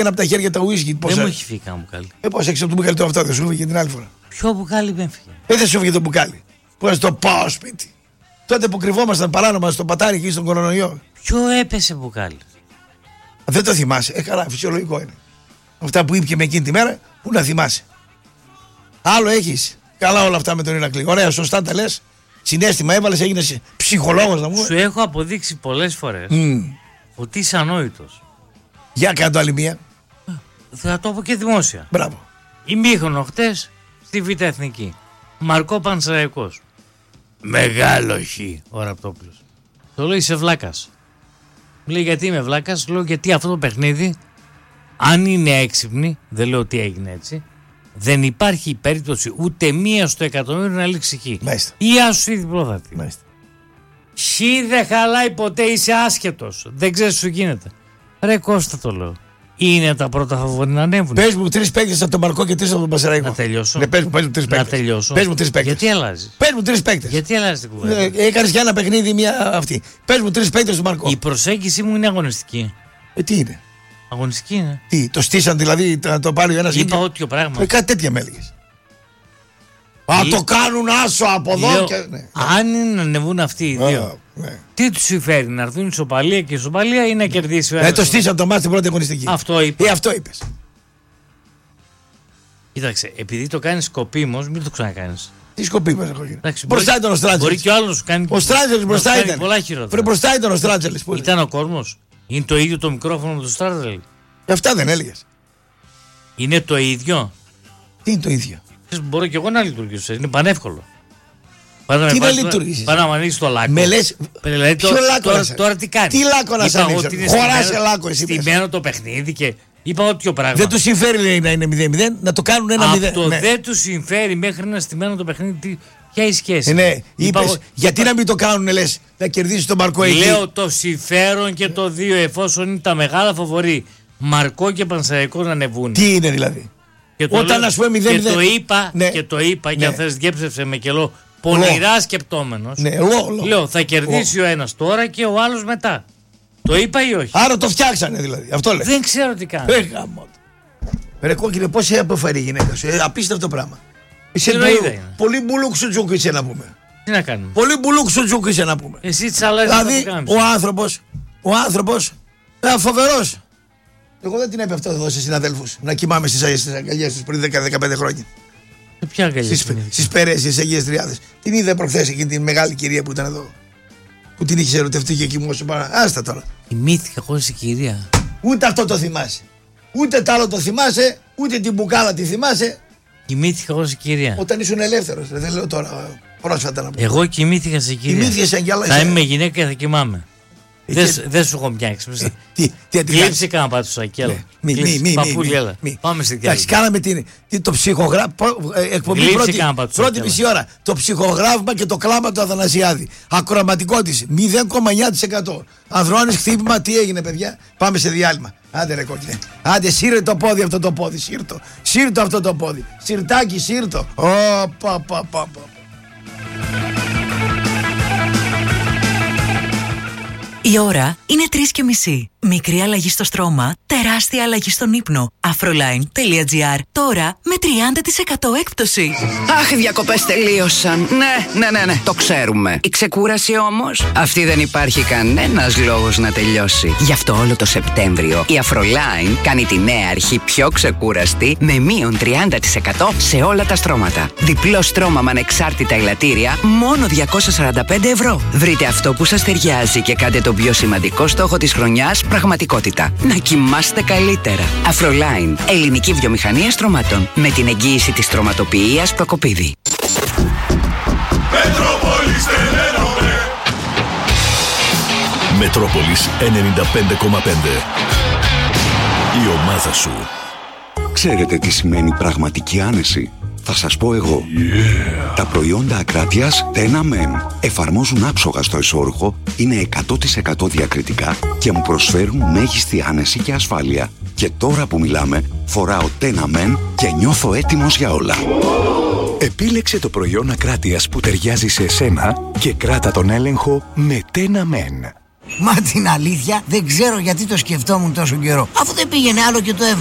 ένα από τα χέρια τα ουίσκι. Δεν μου έχει φύγει καν μπουκάλι. Πώς έξω από το μπουκάλι το αυτό, δεν σου έφυγε την άλλη φορά. Ποιο μπουκάλι δεν φύγε? Δεν σου έφυγε το μπουκάλι. Πού να το πάω σπίτι. Τότε που κρυβόμασταν παράνομα στο πατάρι εκεί στον κορονοϊό. Ποιο έπεσε μπουκάλι? Δεν το θυμάσαι. Καλά, φυσιολογικό είναι. Αυτά που ήπια με εκείνη τη μέρα, πού να θυμάσαι. Άλλο έχεις. Καλά όλα αυτά με τον Ηρακλή. Ωραία, σωστά τα λες. Συναίσθημα έβαλες, έγινες ψυχολόγος να μου. Σου έχω αποδείξει πολλές φορές ότι είσαι ανόητος. Για κάτω άλλη μία. Θα το πω και δημόσια. Μπράβο. Ημίχρονο χτες στη Β' Εθνική. Μαρκό Πανσεραϊκός. Μεγάλο χ. Ο Ραπτόπουλος. Το λέει είσαι βλάκας. Μου λέει γιατί είμαι βλάκας? Λέω γιατί αυτό το παιχνίδι, αν είναι έξυπνοι, δεν λέω ότι έγινε έτσι, δεν υπάρχει περίπτωση ούτε μία στο εκατομμύριο να λήξει χ. Μάλιστα. Ή άσου ή διπλόδατη. Μάλιστα. Χ δεν χαλάει ποτέ, είσαι άσχετος. Δεν ξέρεις τι σου γίνεται. Ρε Κώστα το λέω. Είναι τα πρώτα φαβορί να ανέβουν. Πες μου 3 παίκτες από τον Μαρκό και 3 από τον Πανσεραϊκό. Να τελειώσω. Ναι, πες μου 3 παίκτες. Να τελειώσω. Πες μου 3 παίκτες. Γιατί αλλάζει? Πες μου 3 παίκτες. Γιατί αλλάζει την κουβέντα? Έκανες για ένα παιχνίδι μία αυτή. Πες μου 3 παίκτες του Μαρκό. Η προσέγγιση μου είναι αγωνιστική. Τι είναι? Αγωνιστική είναι. Τι, το στήσαν δηλαδή να το πάρει ο ένας? Είπα ό,τι πράγμα. Κάτι τέτοια με έλεγες. Α, το κάνουν άσο από εδώ. Λέω, Και... ναι. αν είναι να ανεβούν αυτοί οι δύο, ναι. τι τους συμφέρει? Να έρθουν ισοπαλία και ισοπαλία ή να κερδίσει ο ένας? Το στήσαν το μάτι στην πρώτη αγωνιστική. Αυτό είπα. Αυτό είπες. Κοίταξε, επειδή το κάνεις σκοπίμως, μην το ξανακάνεις. Τι σκοπή μας έχω γίνει. Εντάξει, Μπροστά ήταν ο Στράτζελης. Μπορεί και ο άλλος να σου κάνει. Ο Στράτζελης μπροστά ήταν. Πολλά χειρότερα. Μπροστά ήταν ο Στράτζελης. Ήταν ο κόσμος. Είναι το ίδιο το μικρόφωνο με το Στράτζελ? Αυτά δεν έλεγες. Είναι το ίδιο. Τι είναι το ίδιο? Μπορώ και εγώ να λειτουργήσω. Είναι πανεύκολο. Τι να λειτουργήσεις? Πάνω να ανοίξει το λάκκο. Με λες. Δηλαδή, Ποιο λάκκο να τώρα τι κάνει? Τι λάκκο να σε ανοίξει? Χωράσαι λάκκο εσύ. Στημένο το παιχνίδι και είπα ό,τι πράγμα. Δεν του συμφέρει λέει, να είναι 0-0, να το κάνουν 1-0. Αυτό δεν του συμφέρει μέχρι να στημένο το παιχνίδι. Ποια η σχέση? Ναι, είπες, γιατί να μην το κάνουν, λες, να κερδίσει τον Μαρκό εκεί. Λέω το συμφέρον και το δύο, εφόσον είναι τα μεγάλα φαβορί, Μαρκό και Πανσεραϊκό να ανεβούν. Τι είναι δηλαδή? Όταν ας πούμε 0-0. Και το είπα, ναι. και το είπα, ναι. Και αν θες διέψευσε με κελό, πονηρά σκεπτόμενος. Ναι, λέω θα κερδίσει ο ένας τώρα και ο άλλος μετά. Το είπα ή όχι? Άρα το φτιάξανε δηλαδή. Αυτό λέει. Δεν ξέρω τι κάνει. Ρε κόκκινε, πώς σε αποφέρει η γυναίκα σου? Απίστευτο πράγμα. Είσαι πολύ μπουλούξου είσαι να πούμε. Τι να κάνουμε? Πολύ μπουλούξου είσαι να πούμε. Εσύ τις αλλάζεις. Δηλαδή ο άνθρωπος φοβερός. Εγώ δεν την έπεφτα εδώ σε συναδέλφους να κοιμάμαι στις αγκαλιές τους πριν 10-15 χρόνια. Ποια αγκαλιά? Στις Περές, στις Αγίες Τριάδες. Την είδα προχθές εκείνη την μεγάλη κυρία που ήταν εδώ. Που την είχε ερωτευτεί και κοιμούσε πάνω. Άστα τώρα. Θυμήθηκα χωρίς η κυρία. Ούτε αυτό το θυμάσαι. Ούτε τ' άλλο το θυμάσαι. Ούτε την μπουκάλα τη θυμάσαι. Κοιμήθηκα χωρίς η κυρία. Όταν ήσουν ελεύθερος. Δεν λέω τώρα πρόσφατα να πω. Εγώ κοιμήθηκα σε κυρία. Κοιμήθηκες κι άλλα. Θα είμαι γυναίκα και θα κοιμάμαι. Δεν σου έχω μοιάξει. Κλείψε κάνα πάτε στο σακέλα. Παππούλη, έλα. Πάμε στη διάρκεια. Κάναμε το ψυχογράφημα. Εκπομπή πρώτη μισή ώρα. Το ψυχογράφημα και το κλάμα του Αθανασιάδη. Ακροαματικό της 0,9%. Ανδρώνεις χτύπημα, τι έγινε παιδιά? Πάμε σε διάλειμμα. Άντε ρε κόκκινε. Άντε σύρε το πόδι αυτό το πόδι. Σύρτο αυτό το πόδι. Συρτάκι σύρτο. Η ώρα είναι 3:30. Μικρή αλλαγή στο στρώμα, τεράστια αλλαγή στον ύπνο. Afroline.gr. Τώρα με 30% έκπτωση. Αχ, οι διακοπές τελείωσαν. Ναι, το ξέρουμε. Η ξεκούραση όμως, αυτή δεν υπάρχει κανένας λόγος να τελειώσει. Γι' αυτό όλο το Σεπτέμβριο η Afroline κάνει τη νέα αρχή πιο ξεκούραστη με μείον 30% σε όλα τα στρώματα. Διπλό στρώμα με ανεξάρτητα ελαττήρια, μόνο 245 ευρώ. Βρείτε αυτό που σας ταιριάζει και κάντε τον πιο σημαντικό στόχο της χρονιάς πραγματικότητα. Να κοιμάστε καλύτερα. Afroline, ελληνική βιομηχανία στρωμάτων. Με την εγγύηση της στρωματοποιίας Προκοπίδη. Μετρόπολης 95,5. Η ομάδα σου. Ξέρετε τι σημαίνει πραγματική άνεση? Θα σας πω εγώ. Τα προϊόντα ακράτειας Tenamen εφαρμόζουν άψογα στο εσώρουχο, είναι 100% διακριτικά και μου προσφέρουν μέγιστη άνεση και ασφάλεια. Και τώρα που μιλάμε, φοράω Tenamen και νιώθω έτοιμος για όλα. Επίλεξε το προϊόν ακράτειας που ταιριάζει σε εσένα και κράτα τον έλεγχο με Tenamen. Μα την αλήθεια δεν ξέρω γιατί το σκεφτόμουν τόσο καιρό. Αφού δεν πήγαινε άλλο και το